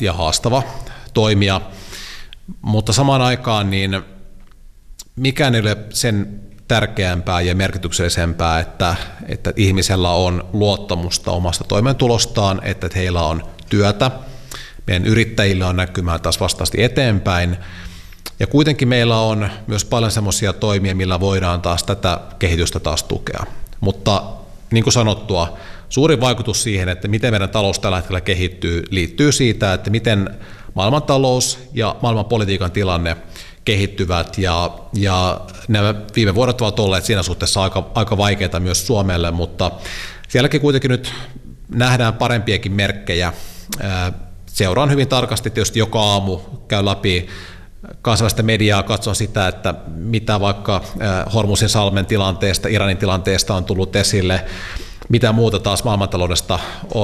ja haastava toimija, mutta samaan aikaan niin mikään ei ole sen tärkeämpää ja merkityksellisempää, että ihmisellä on luottamusta omasta toimeentulostaan, että heillä on työtä. Meidän yrittäjillä on näkymään taas vastaasti eteenpäin. Ja kuitenkin meillä on myös paljon semmoisia toimia, millä voidaan taas tätä kehitystä taas tukea. Mutta niin kuin sanottua, suurin vaikutus siihen, että miten meidän talous tällä hetkellä kehittyy, liittyy siitä, että miten maailmantalous ja maailmanpolitiikan tilanne kehittyvät. Ja nämä viime vuodet ovat olleet siinä suhteessa aika vaikeita myös Suomelle, mutta sielläkin kuitenkin nyt nähdään parempiakin merkkejä. Seuraan hyvin tarkasti tietysti joka aamu, käy läpi kansainvälistä mediaa, katson sitä, että mitä vaikka Hormuzin salmen tilanteesta, Iranin tilanteesta on tullut esille, mitä muuta taas maailmantaloudesta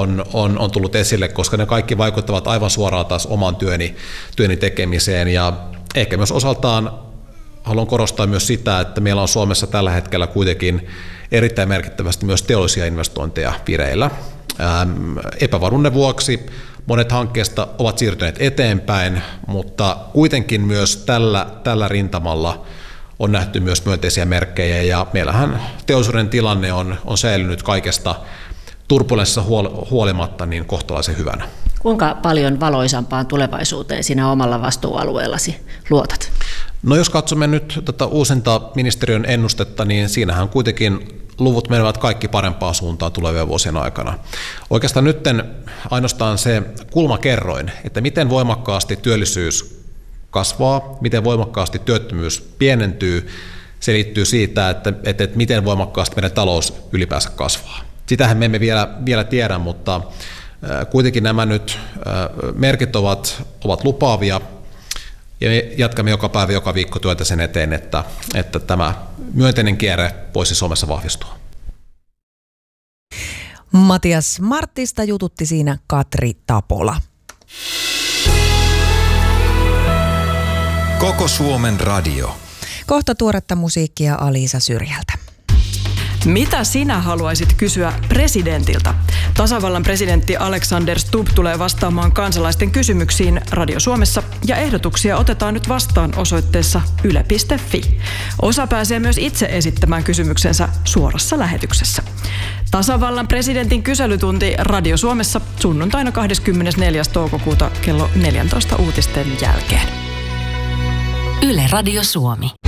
on tullut esille, koska ne kaikki vaikuttavat aivan suoraan taas oman työni tekemiseen. Ja ehkä myös osaltaan haluan korostaa myös sitä, että meillä on Suomessa tällä hetkellä kuitenkin erittäin merkittävästi myös teollisia investointeja vireillä. Epävarmuuden vuoksi monet hankkeista ovat siirtyneet eteenpäin, mutta kuitenkin myös tällä rintamalla on nähty myös myönteisiä merkkejä, ja meillähän teollisuuden tilanne on säilynyt kaikesta turbulenssista huolimatta niin kohtalaisen hyvänä. Kuinka paljon valoisampaan tulevaisuuteen sinä omalla vastuualueellasi luotat? No jos katsomme nyt tätä uusinta ministeriön ennustetta, niin siinähän kuitenkin luvut menevät kaikki parempaan suuntaan tulevien vuosien aikana. Oikeastaan nyt ainoastaan se kulmakerroin, että miten voimakkaasti työllisyys kasvaa, miten voimakkaasti työttömyys pienentyy, se liittyy siitä, että miten voimakkaasti meidän talous ylipäänsä kasvaa. Sitähän me emme vielä tiedä, mutta kuitenkin nämä nyt merkit ovat lupaavia, ja me jatkamme joka päivä, joka viikko työtä sen eteen, että tämä myönteinen kierre voisi Suomessa vahvistua. Matias Marttista jututti siinä Katri Tapola. Koko Suomen radio. Kohta tuoretta musiikkia Aliisa Syrjältä. Mitä sinä haluaisit kysyä presidentiltä? Tasavallan presidentti Alexander Stubb tulee vastaamaan kansalaisten kysymyksiin Radio Suomessa, ja ehdotuksia otetaan nyt vastaan osoitteessa yle.fi. Osa pääsee myös itse esittämään kysymyksensä suorassa lähetyksessä. Tasavallan presidentin kyselytunti Radio Suomessa sunnuntaina 24. toukokuuta kello 14 uutisten jälkeen. Yle Radio Suomi.